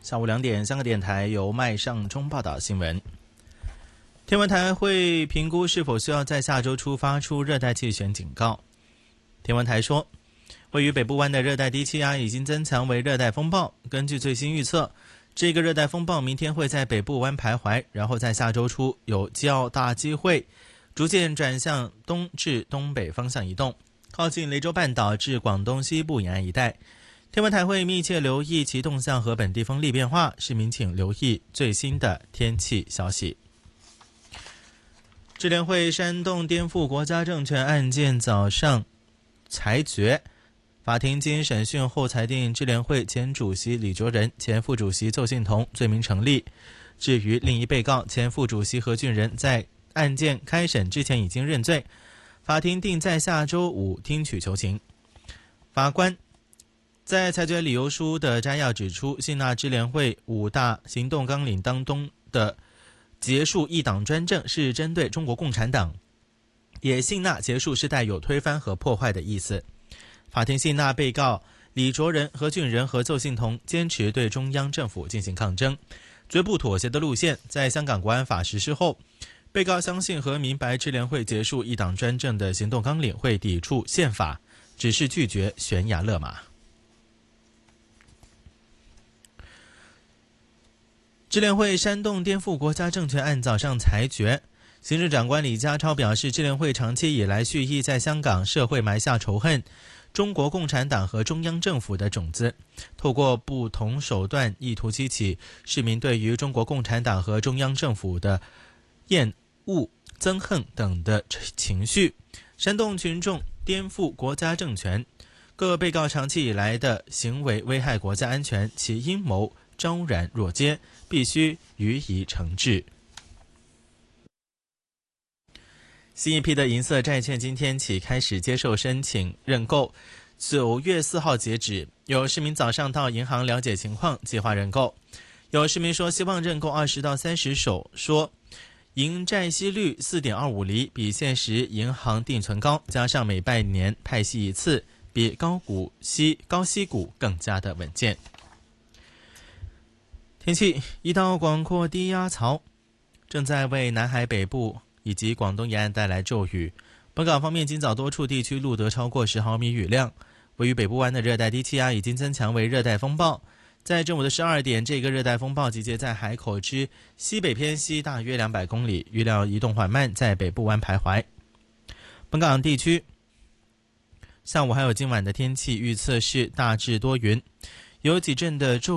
下午2点，香港电台由麦尚中报道新闻。天文台会评估是否需要在下周初发出热带气旋警告。天文台说，位于北部湾的热带低气压已经增强为热带风暴。根据最新预测，这个热带风暴明天会在北部湾徘徊，然后在下周初有较大机会逐渐转向东至东北方向移动，靠近雷州半岛至广东西部沿岸一带。天文台会密切留意其动向和本地风力变化，市民请留意最新的天气消息。支联会煽动颠覆国家政权案件早上裁决，法庭经审讯后裁定支联会前主席李卓人、前副主席邹幸彤罪名成立。至于另一被告前副主席何俊仁，在案件开审之前已经认罪，法庭定在下周5听取求情。法官在裁决理由书的摘要指出，信纳支联会5大行动纲领当中的结束一党专政是针对中国共产党，也信纳结束是带有推翻和破坏的意思。法庭信纳被告李卓人、何俊仁和邹幸彤坚持对中央政府进行抗争，绝不妥协的路线。在香港国安法实施后，被告相信和明白支联会结束一党专政的行动纲领会抵触宪法，只是拒绝悬崖勒马。支联会煽动颠覆国家政权案早上裁决，行政长官李家超表示，支联会长期以来蓄意在香港社会埋下仇恨中国共产党和中央政府的种子，透过不同手段意图激起市民对于中国共产党和中央政府的厌恶、憎恨等的情绪，煽动群众颠覆国家政权。各被告长期以来的行为危害国家安全，其阴谋昭然若揭，必须予以惩治。新一批的银色债券今天起开始接受申请认购，9月4号截止。有市民早上到银行了解情况，计划认购。有市民说希望认购20到30手，说银债息率 4.25 厘，比现实银行定存高，加上每半年派息一次，比高息股更加的稳健。天气，一道广阔低压槽正在为南海北部以及广东沿岸带来骤雨。本港方面，今早多处地区录得超过10毫米雨量。位于北部湾的热带低气压已经增强为热带风暴。在正午的12点，这个热带风暴集结在海口之西北偏西大约200公里，预料移动缓慢，在北部湾徘徊。本港地区下午还有今晚的天气预测是大致多云，有几阵的骤